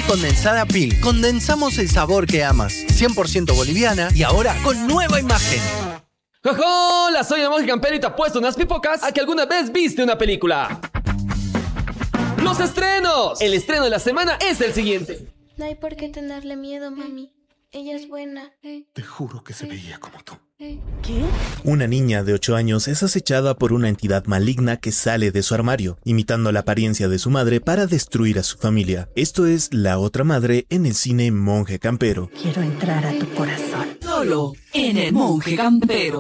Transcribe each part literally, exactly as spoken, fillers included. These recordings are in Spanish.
condensada Pil. Condensamos el sabor que amas. cien por ciento boliviana y ahora con nueva imagen. ¡Hola! Soy el monje campero y te apuesto unas pipocas a que alguna vez viste una película. ¡Los estrenos! El estreno de la semana es el siguiente. No hay por qué tenerle miedo, mami. Ella es buena. Te juro que se veía como tú. ¿Qué? Una niña de ocho años es acechada por una entidad maligna que sale de su armario, imitando la apariencia de su madre para destruir a su familia. Esto es La Otra Madre en el cine Monje Campero. Quiero entrar a tu corazón. Solo en el Monje Campero.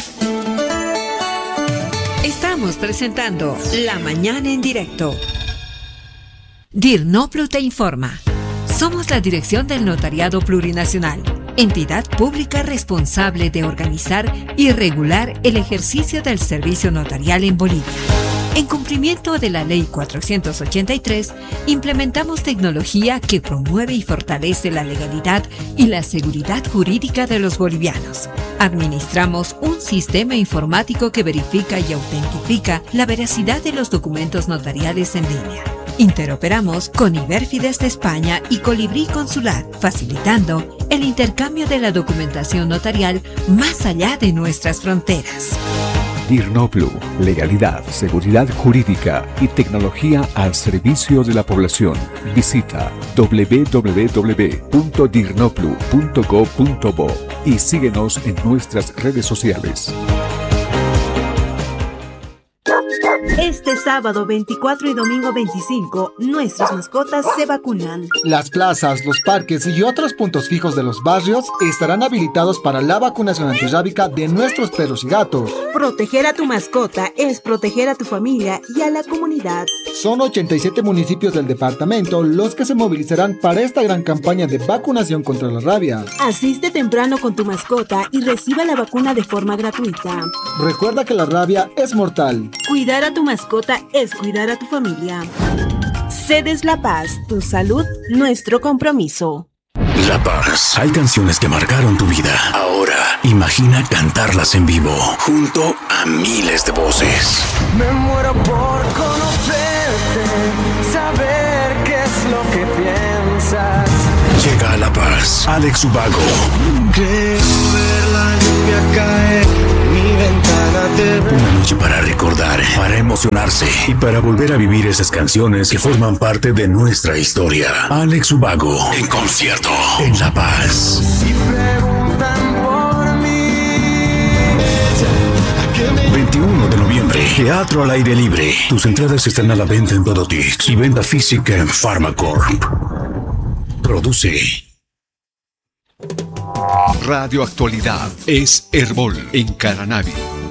Estamos presentando La Mañana en Directo. DIRNOPLU te informa. Somos la Dirección del Notariado Plurinacional, entidad pública responsable de organizar y regular el ejercicio del servicio notarial en Bolivia. En cumplimiento de la Ley cuatrocientos ochenta y tres, implementamos tecnología que promueve y fortalece la legalidad y la seguridad jurídica de los bolivianos. Administramos un sistema informático que verifica y autentifica la veracidad de los documentos notariales en línea. Interoperamos con Iberfides de España y Colibrí Consular, facilitando el intercambio de la documentación notarial más allá de nuestras fronteras. DIRNOPLU, legalidad, seguridad jurídica y tecnología al servicio de la población. Visita doble u doble u doble u punto dirnoplu punto go punto bo y síguenos en nuestras redes sociales. Este sábado veinticuatro y domingo veinticinco, nuestras mascotas se vacunan. Las plazas, los parques y otros puntos fijos de los barrios estarán habilitados para la vacunación antirrábica de nuestros perros y gatos. Proteger a tu mascota es proteger a tu familia y a la comunidad. Son ochenta y siete municipios del departamento los que se movilizarán para esta gran campaña de vacunación contra la rabia. Asiste temprano con tu mascota y reciba la vacuna de forma gratuita. Recuerda que la rabia es mortal. Cuidar a tu mascota es cuidar a tu familia. Cedes La Paz, tu salud, nuestro compromiso. La Paz. Hay canciones que marcaron tu vida. Ahora, imagina cantarlas en vivo, junto a miles de voces. Me muero por conocerte, saber qué es lo que piensas. Llega a La Paz, Alex Ubago. Creo ver la lluvia caer, mi ventana te ve. Una noche para recordar, para emocionarse y para volver a vivir esas canciones que forman parte de nuestra historia. Alex Ubago, en concierto, en La Paz. Si preguntan por mí, veintiuno de noviembre, teatro al aire libre. Tus entradas están a la venta en Podotix y venta física en Pharmacorp. Produce Radio Actualidad es Herbol en Caranavi.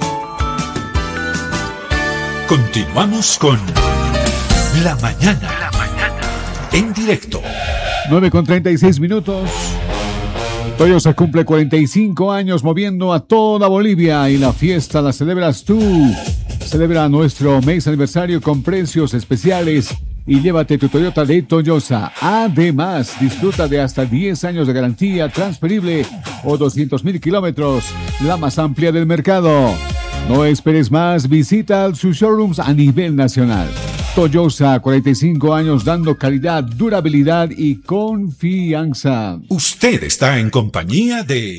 Continuamos con La Mañana. La Mañana en directo. nueve con treinta y seis minutos. Toyosa cumple cuarenta y cinco años moviendo a toda Bolivia y la fiesta la celebras tú. Celebra nuestro mes aniversario con precios especiales y llévate tu Toyota de Toyosa. Además, disfruta de hasta diez años de garantía transferible o doscientos mil kilómetros, la más amplia del mercado. No esperes más, visita sus showrooms a nivel nacional. Toyosa, cuarenta y cinco años dando calidad, durabilidad y confianza. Usted está en compañía de...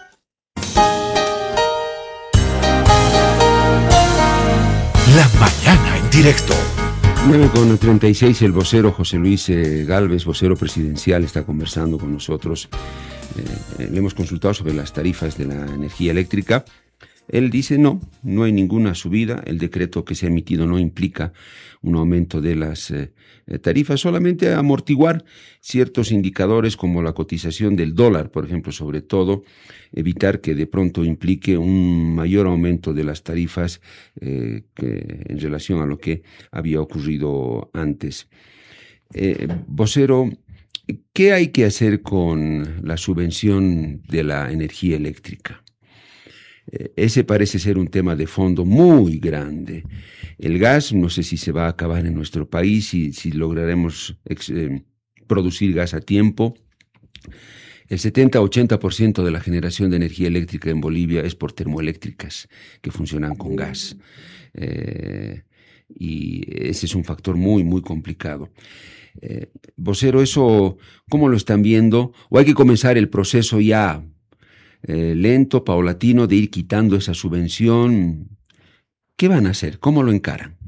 La Mañana en directo. nueve con treinta y seis, el vocero José Luis eh, Gálvez, vocero presidencial, está conversando con nosotros. Eh, le hemos consultado sobre las tarifas de la energía eléctrica. Él dice no, no hay ninguna subida. El decreto que se ha emitido no implica un aumento de las eh, tarifas, solamente amortiguar ciertos indicadores como la cotización del dólar, por ejemplo, sobre todo, evitar que de pronto implique un mayor aumento de las tarifas eh, que, en relación a lo que había ocurrido antes. Eh, vocero, ¿qué hay que hacer con la subvención de la energía eléctrica? Eh, ese parece ser un tema de fondo muy grande. El gas, no sé si se va a acabar en nuestro país, si, si lograremos ex, eh, producir gas a tiempo. El setenta a ochenta por ciento de la generación de energía eléctrica en Bolivia es por termoeléctricas que funcionan con gas. Eh, y ese es un factor muy, muy complicado. Eh, vocero, ¿eso cómo lo están viendo? ¿O hay que comenzar el proceso ya eh, lento, paulatino, de ir quitando esa subvención? ¿Qué van a hacer? ¿Cómo lo encaran?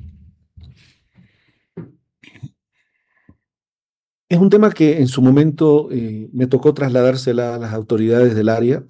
Es un tema que en su momento eh, me tocó trasladársela a las autoridades del área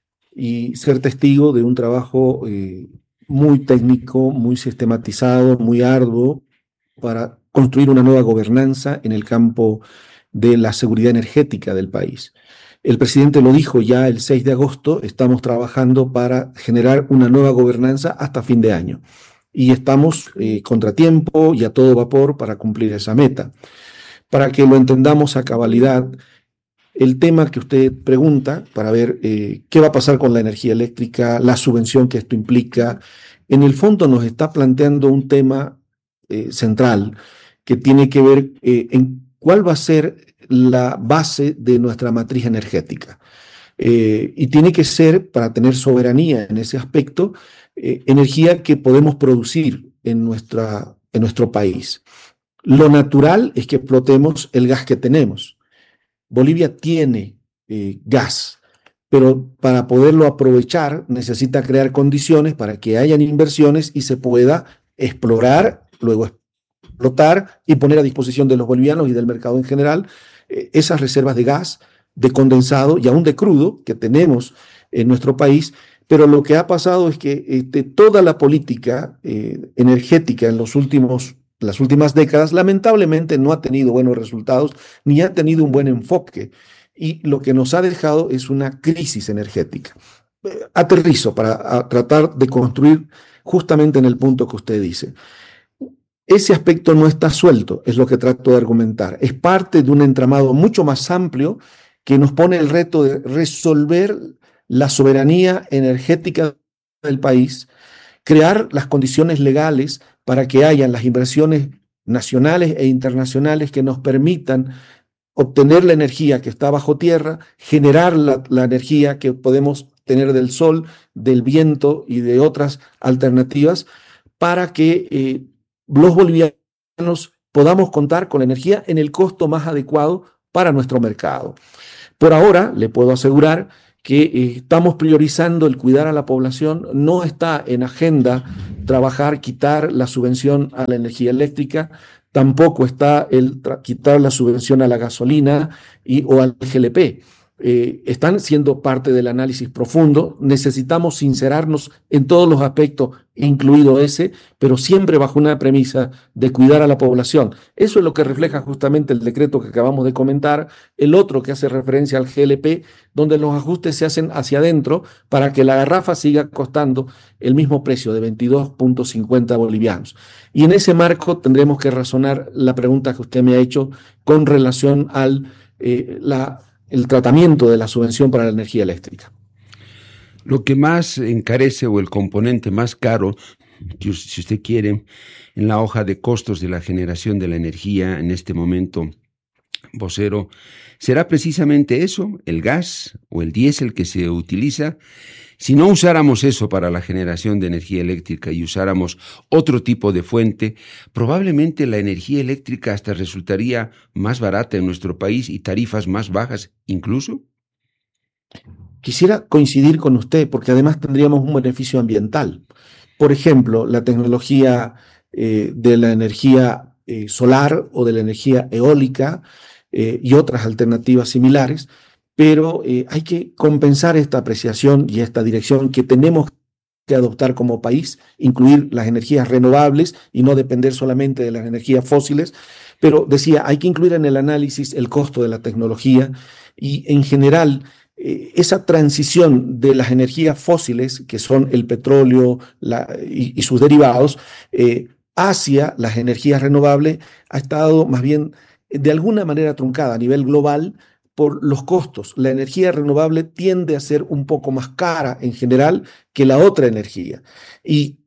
y ser testigo de un trabajo eh, muy técnico, muy sistematizado, muy arduo para construir una nueva gobernanza en el campo de la seguridad energética del país. El presidente lo dijo ya el seis de agosto, estamos trabajando para generar una nueva gobernanza hasta fin de año y estamos eh, contratiempo y a todo vapor para cumplir esa meta. Para que lo entendamos a cabalidad, el tema que usted pregunta, para ver eh, qué va a pasar con la energía eléctrica, la subvención que esto implica, en el fondo nos está planteando un tema eh, central que tiene que ver eh, en cuál va a ser la base de nuestra matriz energética. Eh, y tiene que ser, para tener soberanía en ese aspecto, eh, energía que podemos producir en, nuestra, en nuestro país. Lo natural es que explotemos el gas que tenemos. Bolivia tiene eh, gas, pero para poderlo aprovechar necesita crear condiciones para que hayan inversiones y se pueda explorar, luego explotar y poner a disposición de los bolivianos y del mercado en general eh, esas reservas de gas, de condensado y aún de crudo que tenemos en nuestro país. Pero lo que ha pasado es que este, toda la política eh, energética en los últimos las últimas décadas, lamentablemente no ha tenido buenos resultados, ni ha tenido un buen enfoque, y lo que nos ha dejado es una crisis energética. Aterrizo para tratar de construir justamente en el punto que usted dice. Ese aspecto no está suelto, es lo que trato de argumentar. Es parte de un entramado mucho más amplio que nos pone el reto de resolver la soberanía energética del país, crear las condiciones legales para que hayan las inversiones nacionales e internacionales que nos permitan obtener la energía que está bajo tierra, generar la, la energía que podemos tener del sol, del viento y de otras alternativas, para que eh, los bolivianos podamos contar con la energía en el costo más adecuado para nuestro mercado. Por ahora, le puedo asegurar que eh, estamos priorizando el cuidar a la población, no está en agenda trabajar, quitar la subvención a la energía eléctrica, tampoco está el quitar la subvención a la gasolina y, o al G L P. Eh, están siendo parte del análisis profundo, necesitamos sincerarnos en todos los aspectos, incluido ese, pero siempre bajo una premisa de cuidar a la población. Eso es lo que refleja justamente el decreto que acabamos de comentar, el otro que hace referencia al G L P, donde los ajustes se hacen hacia adentro para que la garrafa siga costando el mismo precio de veintidós punto cincuenta bolivianos. Y en ese marco tendremos que razonar la pregunta que usted me ha hecho con relación al eh, la el tratamiento de la subvención para la energía eléctrica. Lo que más encarece o el componente más caro, si usted quiere, en la hoja de costos de la generación de la energía en este momento, vocero, ¿será precisamente eso, el gas o el diésel que se utiliza? Si no usáramos eso para la generación de energía eléctrica y usáramos otro tipo de fuente, probablemente la energía eléctrica hasta resultaría más barata en nuestro país y tarifas más bajas incluso. Quisiera coincidir con usted porque además tendríamos un beneficio ambiental. Por ejemplo, la tecnología eh, de la energía eh, solar o de la energía eólica eh, y otras alternativas similares, pero eh, hay que compensar esta apreciación y esta dirección que tenemos que adoptar como país, incluir las energías renovables y no depender solamente de las energías fósiles, pero decía, hay que incluir en el análisis el costo de la tecnología y en general eh, esa transición de las energías fósiles, que son el petróleo la, y, y sus derivados, eh, hacia las energías renovables ha estado más bien de alguna manera truncada a nivel global por los costos. La energía renovable tiende a ser un poco más cara en general que la otra energía. Y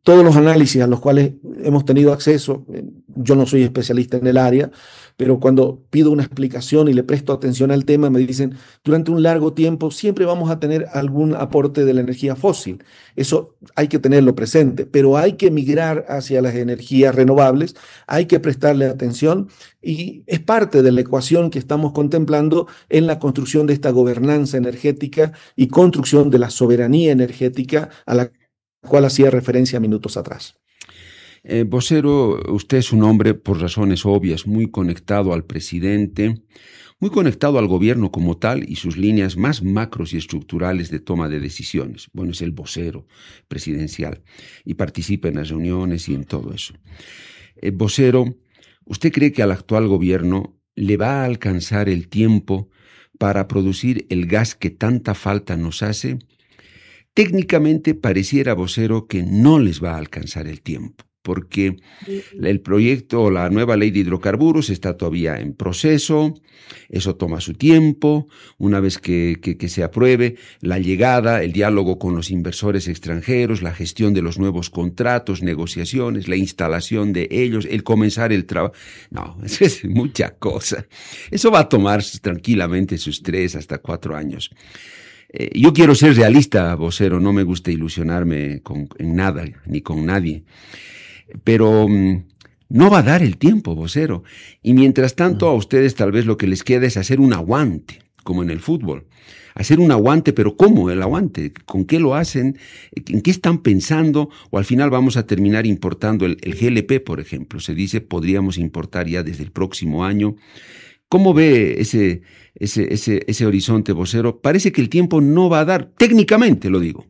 todos los análisis a los cuales hemos tenido acceso, yo no soy especialista en el área, pero cuando pido una explicación y le presto atención al tema, me dicen, durante un largo tiempo siempre vamos a tener algún aporte de la energía fósil. Eso hay que tenerlo presente, pero hay que migrar hacia las energías renovables, hay que prestarle atención y es parte de la ecuación que estamos contemplando en la construcción de esta gobernanza energética y construcción de la soberanía energética a la cual hacía referencia minutos atrás. Eh, vocero, usted es un hombre, por razones obvias, muy conectado al presidente, muy conectado al gobierno como tal y sus líneas más macros y estructurales de toma de decisiones. Bueno, es el vocero presidencial y participa en las reuniones y en todo eso. Eh, vocero, ¿usted cree que al actual gobierno le va a alcanzar el tiempo para producir el gas que tanta falta nos hace? Técnicamente pareciera, vocero, que no les va a alcanzar el tiempo, porque el proyecto o la nueva ley de hidrocarburos está todavía en proceso, eso toma su tiempo, una vez que, que, que se apruebe, la llegada, el diálogo con los inversores extranjeros, la gestión de los nuevos contratos, negociaciones, la instalación de ellos, el comenzar el trabajo. No, eso es mucha cosa. Eso va a tomar tranquilamente sus tres hasta cuatro años. Eh, yo quiero ser realista, vocero, no me gusta ilusionarme con, en nada, ni con nadie. Pero um, no va a dar el tiempo, vocero. Y mientras tanto, a ustedes tal vez lo que les queda es hacer un aguante, como en el fútbol. Hacer un aguante, pero ¿cómo el aguante? ¿Con qué lo hacen? ¿En qué están pensando? O al final vamos a terminar importando el, el G L P, por ejemplo. Se dice podríamos importar ya desde el próximo año. ¿Cómo ve ese, ese, ese, ese horizonte, vocero? Parece que el tiempo no va a dar, técnicamente lo digo.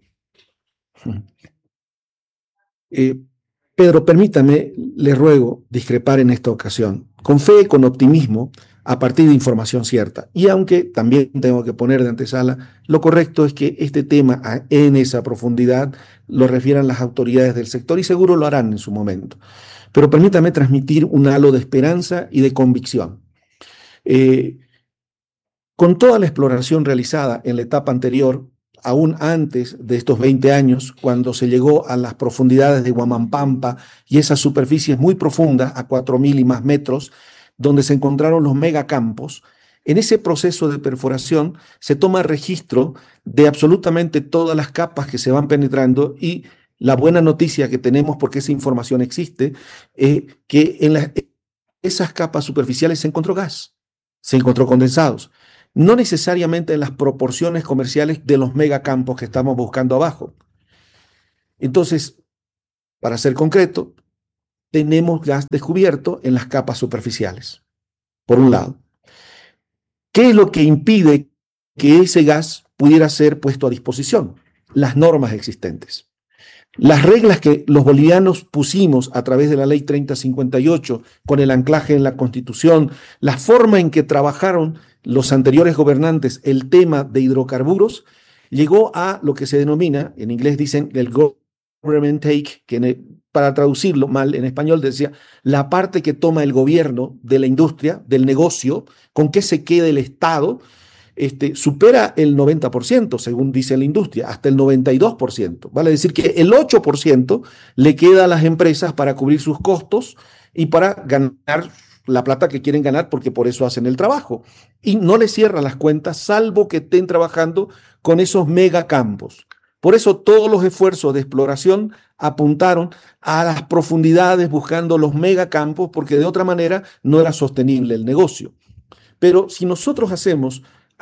Eh, Pedro, permítame, le ruego discrepar en esta ocasión, con fe, con optimismo, a partir de información cierta. Y aunque también tengo que poner de antesala, lo correcto es que este tema en esa profundidad lo refieran las autoridades del sector y seguro lo harán en su momento. Pero permítame transmitir un halo de esperanza y de convicción. Eh, con toda la exploración realizada en la etapa anterior, aún antes de estos veinte años, cuando se llegó a las profundidades de Huamampampa y esas superficies muy profundas, a cuatro mil y más metros, donde se encontraron los megacampos, en ese proceso de perforación se toma registro de absolutamente todas las capas que se van penetrando y la buena noticia que tenemos, porque esa información existe, es eh, que en las, esas capas superficiales se encontró gas. Se encontró condensados, no necesariamente en las proporciones comerciales de los megacampos que estamos buscando abajo. Entonces, para ser concreto, tenemos gas descubierto en las capas superficiales, por un lado. ¿Qué es lo que impide que ese gas pudiera ser puesto a disposición? Las normas existentes. Las reglas que los bolivianos pusimos a través de la ley treinta cincuenta y ocho, con el anclaje en la Constitución, la forma en que trabajaron los anteriores gobernantes el tema de hidrocarburos, llegó a lo que se denomina, en inglés dicen el government take, que para traducirlo mal en español decía, la parte que toma el gobierno de la industria, del negocio, con qué se queda el Estado, Este, supera el noventa por ciento, según dice la industria, hasta el noventa y dos por ciento. Vale decir que el ocho por ciento le queda a las empresas para cubrir sus costos y para ganar la plata que quieren ganar, porque por eso hacen el trabajo. Y no les cierran las cuentas, salvo que estén trabajando con esos megacampos. Por eso todos los esfuerzos de exploración apuntaron a las profundidades buscando los megacampos, porque de otra manera no era sostenible el negocio. Pero si nosotros hacemos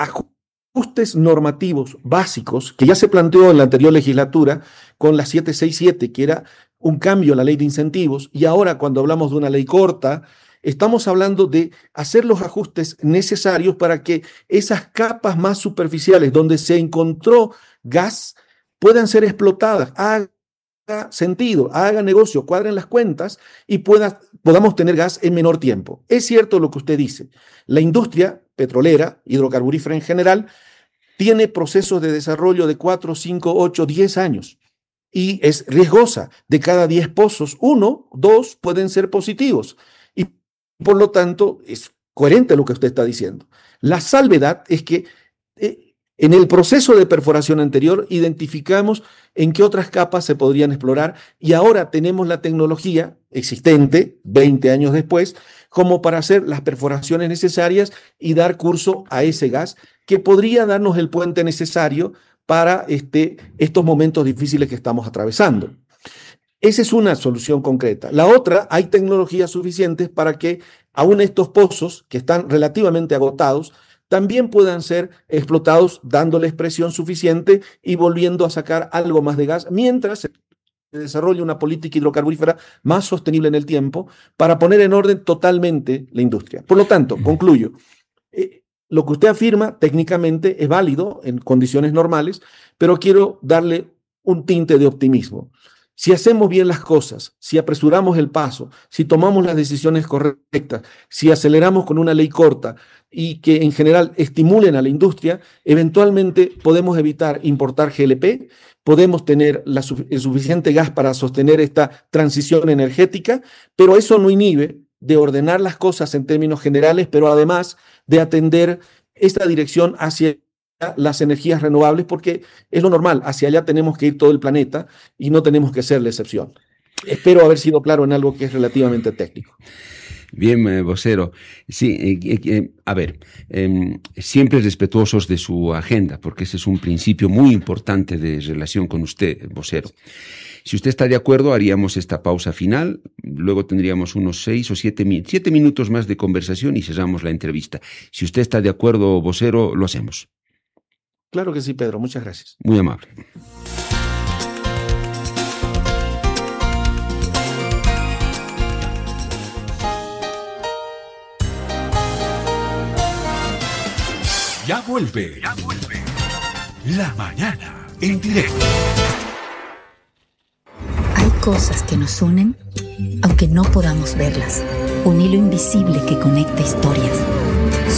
ajustes normativos básicos, que ya se planteó en la anterior legislatura con la siete sesenta y siete, que era un cambio a la ley de incentivos, y ahora cuando hablamos de una ley corta, estamos hablando de hacer los ajustes necesarios para que esas capas más superficiales donde se encontró gas puedan ser explotadas, haga sentido, haga negocio, cuadren las cuentas y pueda, podamos tener gas en menor tiempo. Es cierto lo que usted dice, la industria petrolera, hidrocarburífera en general, tiene procesos de desarrollo de cuatro, cinco, ocho, diez años y es riesgosa. De cada diez pozos, uno, dos pueden ser positivos y por lo tanto es coherente lo que usted está diciendo. La salvedad es que eh, En el proceso de perforación anterior identificamos en qué otras capas se podrían explorar y ahora tenemos la tecnología existente, veinte años después, como para hacer las perforaciones necesarias y dar curso a ese gas que podría darnos el puente necesario para este, estos momentos difíciles que estamos atravesando. Esa es una solución concreta. La otra, hay tecnologías suficientes para que aún estos pozos, que están relativamente agotados, también puedan ser explotados dándoles presión suficiente y volviendo a sacar algo más de gas, mientras se desarrolle una política hidrocarburífera más sostenible en el tiempo para poner en orden totalmente la industria. Por lo tanto, concluyo, eh, lo que usted afirma técnicamente es válido en condiciones normales, pero quiero darle un tinte de optimismo. Si hacemos bien las cosas, si apresuramos el paso, si tomamos las decisiones correctas, si aceleramos con una ley corta y que en general estimulen a la industria, eventualmente podemos evitar importar G L P, podemos tener la, el suficiente gas para sostener esta transición energética, pero eso no inhibe de ordenar las cosas en términos generales, pero además de atender esta dirección hacia las energías renovables, porque es lo normal, hacia allá tenemos que ir todo el planeta y no tenemos que ser la excepción. Espero haber sido claro en algo que es relativamente técnico. Bien, eh, vocero. Sí, eh, eh, a ver, eh, siempre respetuosos de su agenda, porque ese es un principio muy importante de relación con usted, vocero. Si usted está de acuerdo, haríamos esta pausa final, luego tendríamos unos seis o siete, siete minutos más de conversación y cerramos la entrevista. Si usted está de acuerdo, vocero, lo hacemos. Claro que sí, Pedro. Muchas gracias. Muy amable. Ya vuelve. Ya vuelve. La mañana en directo. Hay cosas que nos unen, aunque no podamos verlas. Un hilo invisible que conecta historias.